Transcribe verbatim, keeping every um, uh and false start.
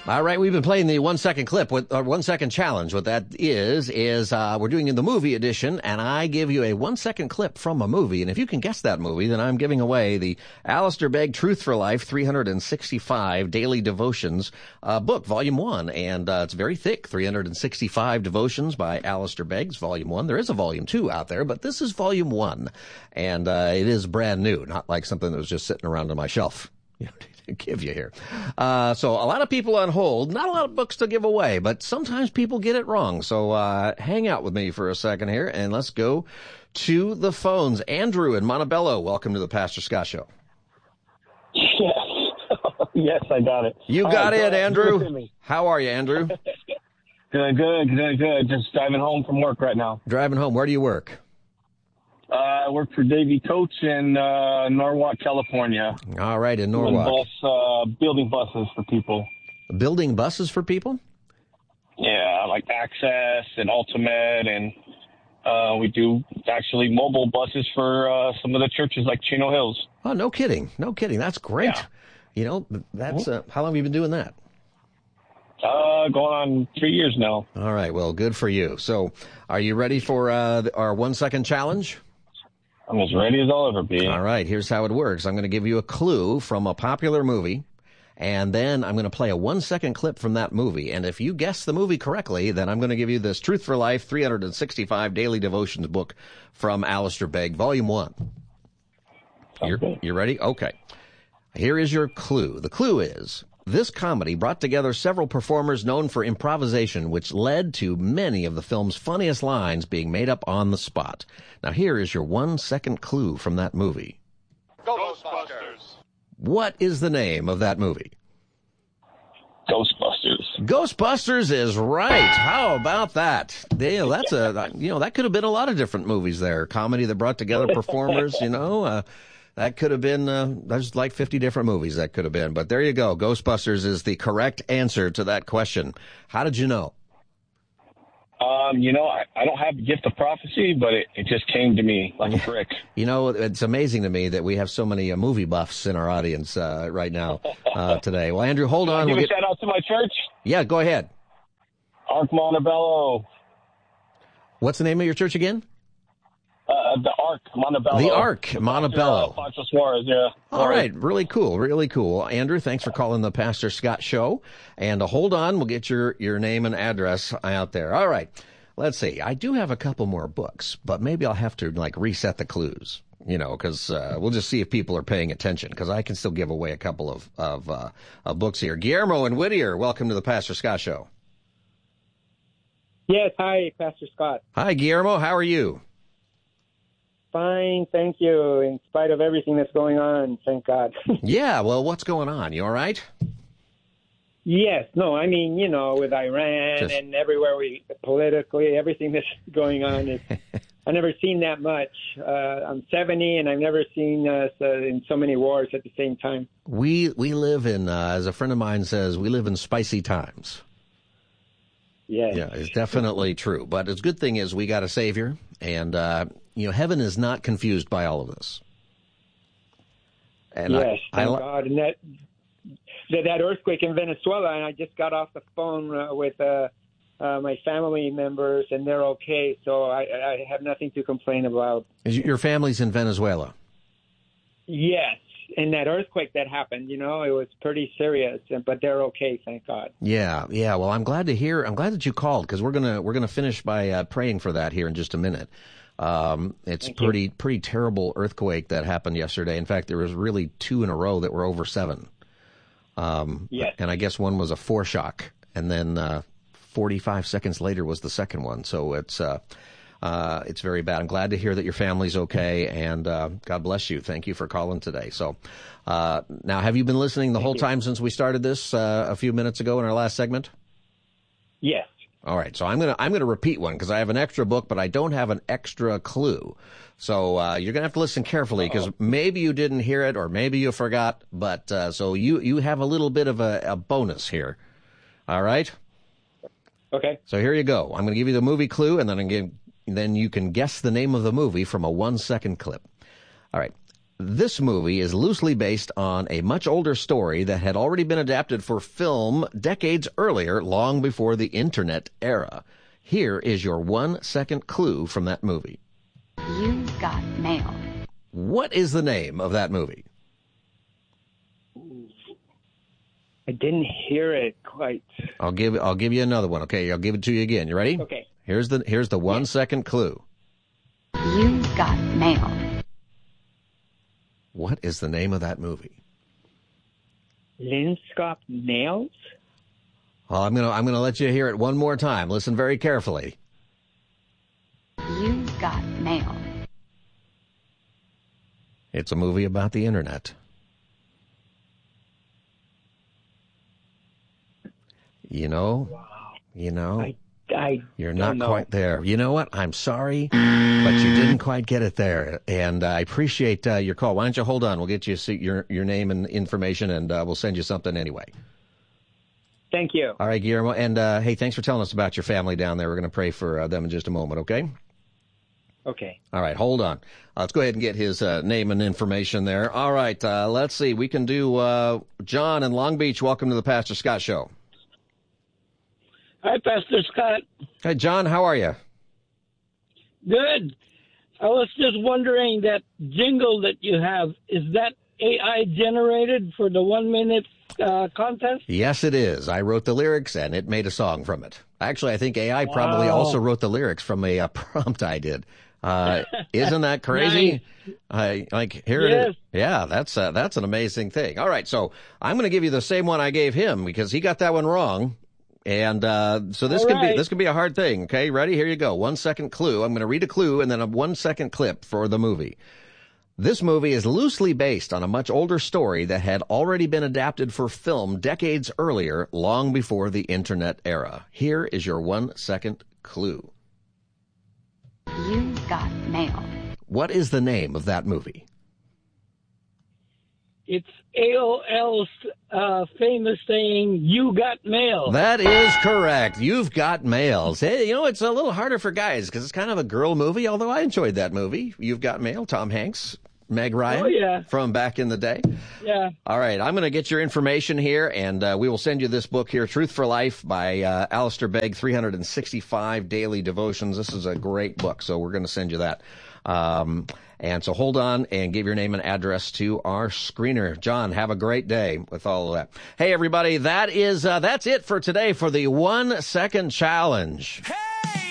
All right, we've been playing the one-second clip, with or one-second challenge. What that is, is uh, we're doing in the movie edition, and I give you a one-second clip from a movie, and if you can guess that movie, then I'm giving away the Alistair Begg Truth for Life three hundred sixty-five Daily Devotions uh, book, Volume one, and uh, it's very thick, three hundred sixty-five Devotions by Alistair Begg, Volume one. There is a Volume two out there, but this is Volume one, and uh, it is brand new, not like something that was just sitting around on my shelf. You know, to give you here. Uh, so a lot of people on hold, not a lot of books to give away, but sometimes people get it wrong. So uh, hang out with me for a second here, and let's go to the phones. Andrew in Montebello, welcome to the Pastor Scott Show. Yes. Yes, I got it. You All got right, it, go Andrew. How are you, Andrew? Good, good, good, good. Just driving home from work right now. Driving home. Where do you work? Uh, I work for Davy Coach in uh, Norwalk, California. All right, in Building Norwalk. Bus, uh, building buses for people. Building buses for people? Yeah, like Access and Ultimate, and uh, we do actually mobile buses for uh, some of the churches like Chino Hills. Oh, no kidding. No kidding. That's great. Yeah. You know, that's uh, how long have you been doing that? Uh, going on three years now. All right, well, good for you. So are you ready for uh, our one-second challenge? I'm as ready as I'll ever be. All right, here's how it works. I'm going to give you a clue from a popular movie, and then I'm going to play a one-second clip from that movie. And if you guess the movie correctly, then I'm going to give you this Truth for Life three hundred sixty-five Daily Devotions book from Alistair Begg, Volume one. You're, you ready? Okay. Here is your clue. The clue is, this comedy brought together several performers known for improvisation, which led to many of the film's funniest lines being made up on the spot. Now, here is your one-second clue from that movie. Ghostbusters. What is the name of that movie? Ghostbusters. Ghostbusters is right. How about that? Dale, that's a, you know, that could have been a lot of different movies there. Comedy that brought together performers, you know, uh, that could have been, uh, there's like fifty different movies that could have been. But there you go. Ghostbusters is the correct answer to that question. How did you know? Um, you know, I, I don't have the gift of prophecy, but it, it just came to me like a brick. You know, it's amazing to me that we have so many uh, movie buffs in our audience uh, right now uh, today. Well, Andrew, hold on. Can I give we'll a get... shout out to my church? Yeah, go ahead. Ark Montebello. What's the name of your church again? Uh, the Ark Montebello. The Ark Montebello. Uh, Pancho Suarez, yeah. All right, really cool, really cool. Andrew, thanks for calling the Pastor Scott Show. And uh, hold on, we'll get your, your name and address out there. All right, let's see. I do have a couple more books, but maybe I'll have to, like, reset the clues, you know, because uh, we'll just see if people are paying attention, because I can still give away a couple of, of, uh, of books here. Guillermo and Whittier, welcome to the Pastor Scott Show. Yes, hi, Pastor Scott. Hi, Guillermo. How are you? Fine, thank you, in spite of everything that's going on, thank God. Yeah, well, what's going on? You all right? Yes, no, I mean, you know, with Iran Just... and everywhere we, politically, everything that's going on, is, I've never seen that much. Uh, I'm seventy, and I've never seen us uh, in so many wars at the same time. We, we live in, uh, as a friend of mine says, we live in spicy times. Yes. Yeah, it's definitely true. But the good thing is we got a Savior, and, uh, you know, heaven is not confused by all of this. And yes, I, thank I, God. And that, that that earthquake in Venezuela, and I just got off the phone uh, with uh, uh, my family members, and they're okay, so I, I have nothing to complain about. Your family's in Venezuela? Yes. And that earthquake that happened, you know, it was pretty serious, but they're okay, thank God. Yeah, yeah. Well, I'm glad to hear. I'm glad that you called, because we're gonna we're gonna finish by uh, praying for that here in just a minute. Um, it's Thank pretty you. pretty terrible earthquake that happened yesterday. In fact, there was really two in a row that were over seven. Um, yes. And I guess one was a foreshock, and then uh, forty-five seconds later was the second one. So it's. Uh, Uh, it's very bad. I'm glad to hear that your family's okay, and uh, God bless you. Thank you for calling today. So, uh, now, have you been listening the Thank whole you. time since we started this uh, a few minutes ago in our last segment? Yes. All right. So I'm gonna I'm gonna repeat one, because I have an extra book, but I don't have an extra clue. So uh, you're gonna have to listen carefully, because maybe you didn't hear it, or maybe you forgot. But uh, so you you have a little bit of a, a bonus here. All right. Okay. So here you go. I'm gonna give you the movie clue, and then I'm gonna. Then you can guess the name of the movie from a one-second clip. All right. This movie is loosely based on a much older story that had already been adapted for film decades earlier, long before the internet era. Here is your one-second clue from that movie. You've got mail. What is the name of that movie? I didn't hear it quite. I'll give I'll give you another one. Okay, I'll give it to you again. You ready? Okay. Here's the here's the one second clue. You've got mail. What is the name of that movie? Linscop Nails? Oh, I'm gonna I'm gonna let you hear it one more time. Listen very carefully. You've got mail. It's a movie about the internet. You know, you know, I, I you're don't not know. quite there. You know what? I'm sorry, but you didn't quite get it there. And uh, I appreciate uh, your call. Why don't you hold on? We'll get you see your your name and information, and uh, we'll send you something anyway. Thank you. All right, Guillermo. And uh, hey, thanks for telling us about your family down there. We're going to pray for uh, them in just a moment, okay? Okay. All right, hold on. Uh, let's go ahead and get his uh, name and information there. All right, uh, let's see. We can do uh, John in Long Beach. Welcome to the Pastor Scott Show. Hi, Pastor Scott. Hey, John, how are you? Good. I was just wondering, that jingle that you have, is that A I generated for the one-minute uh, contest? Yes, it is. I wrote the lyrics, and it made a song from it. Actually, I think A I probably Wow. also wrote the lyrics from a, uh prompt I did. Uh, isn't that crazy? I like here it Yes. is. Yeah, that's uh, that's an amazing thing. All right, so I'm going to give you the same one I gave him because he got that one wrong. And uh, so this All could right. be this could be a hard thing. Okay, ready? Here you go. One second clue. I'm going to read a clue and then a one second clip for the movie. This movie is loosely based on a much older story that had already been adapted for film decades earlier, long before the internet era. Here is your one second clue. You've got mail. What is the name of that movie? It's A O L's uh, famous saying, "You got mail." That is correct. You've got mails. Hey, you know, it's a little harder for guys because it's kind of a girl movie, although I enjoyed that movie. You've Got Mail, Tom Hanks, Meg Ryan Oh, yeah. from back in the day. Yeah. All right, I'm going to get your information here, and uh, we will send you this book here, Truth for Life by uh, Alistair Begg, three hundred sixty-five Daily Devotions. This is a great book, so we're going to send you that. Um, and so hold on and give your name and address to our screener. John, have a great day with all of that. Hey, everybody, that is uh, that's it for today for the one second challenge. Hey!